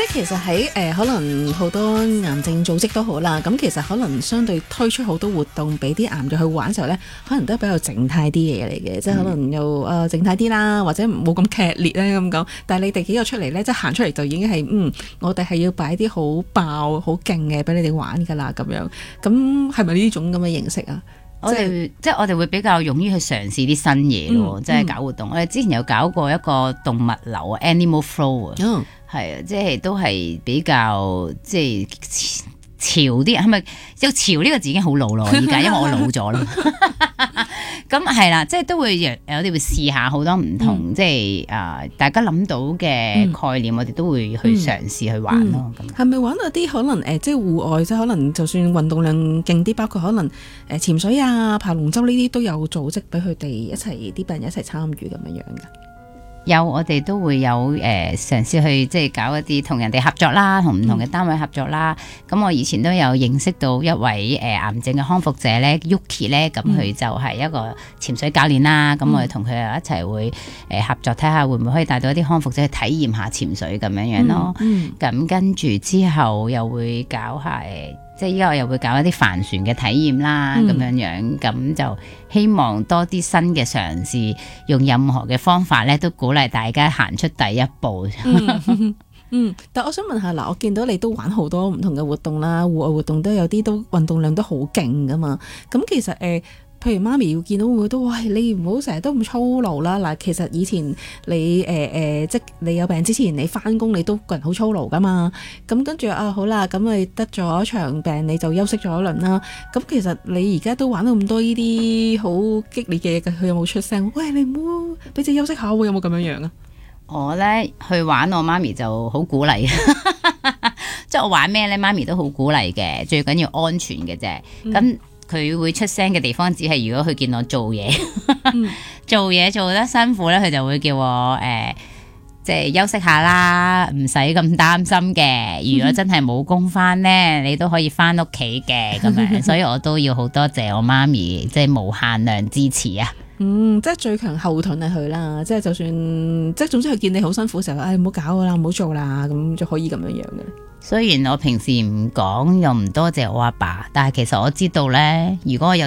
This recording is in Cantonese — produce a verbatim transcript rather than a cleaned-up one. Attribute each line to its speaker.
Speaker 1: 其實喺誒、呃、可能好多癌症組織都好啦，咁其實可能相對推出好多活動俾啲癌症去玩嘅時候咧，可能都係比較靜態啲嘅嘢嚟嘅，即係可能又誒靜態啲啦，或者冇咁劇烈咧咁講。但係你哋幾個出嚟咧，即係行出嚟就已經係嗯，我哋係要擺啲好爆、好勁嘅俾你哋玩㗎啦咁樣。咁係咪呢種咁嘅形式啊？
Speaker 2: 我哋即係我哋會比較勇於去嘗試啲新嘢咯，
Speaker 1: 嗯、
Speaker 2: 即係搞活動。嗯、我哋之前有搞過一個動物流 Animal Flow 啊、哦，係啊，即係都係比較即係潮啲，係咪？有潮呢個字已經好老咯，而家因為我老咗啦。咁係啦，即係都會有我哋會試下好多唔同，嗯、即係啊、呃，大家諗到嘅概念，嗯、我哋都會去嘗試去玩咯。咁
Speaker 1: 係咪玩到啲可能誒、呃，即係戶外，即係可能就算運動量勁啲，包括可能誒潛、呃、水啊、爬龍舟呢啲都有組織俾佢哋一齊啲病人一齊參與咁樣樣㗎。
Speaker 2: 有我哋都會有誒、呃、嘗試去即係搞一啲同人哋合作啦，同唔同嘅單位合作啦。咁、嗯、我以前都有認識到一位誒、呃、癌症嘅康復者咧 Yuki 咧，咁佢就係一個潛水教練啦。咁、嗯、我哋同佢又一齊會誒、呃、合作，睇下會唔會可以帶到一啲康復者去體驗下潛水咁樣樣咯。咁、嗯嗯、跟住之後又會搞下誒。即係依家我又會搞一啲帆船嘅體驗啦，咁樣、嗯、樣，咁就希望多啲新嘅嘗試，用任何嘅方法咧，都鼓勵大家行出第一步。
Speaker 1: 嗯，嗯，但我想問下嗱，我見到你都玩好多唔同嘅活動啦，戶外活動都有啲都運動量都好勁噶嘛，咁其實誒。呃譬如媽咪要見到會都，喂，你唔好成日都咁操勞啦。嗱，其實以前你誒誒、呃，即你有病之前，你翻工你都個人好操勞噶嘛。咁跟住啊，好啦，咁你得咗場病，你就休息咗一輪啦。咁其實你而家都玩到咁多呢啲好激烈嘅嘢，佢有冇出聲？喂，你唔好俾隻休息下喎，有冇咁樣樣啊？
Speaker 2: 我咧去玩，我媽咪就好鼓勵，即係我玩咩咧，媽咪都好鼓勵嘅，最緊要安全嘅啫。咁、嗯佢會出聲嘅地方，只係如果佢見我做嘢，嗯、做嘢做得辛苦咧，佢就會叫我誒、呃，即係休息下啦，唔使咁擔心嘅。如果真係冇工返咧，你都可以返屋企嘅咁樣。所以我都要好多謝我媽咪，即係無限量支持啊！
Speaker 1: 嗯，即係最強後盾係佢啦，即係就算即係總之佢見你好辛苦嘅時候，唉，唔好搞啦，唔好做啦，咁就可以咁樣樣嘅。雖然我平時唔講又唔多謝我阿爸，但係其實我知道咧，如果我有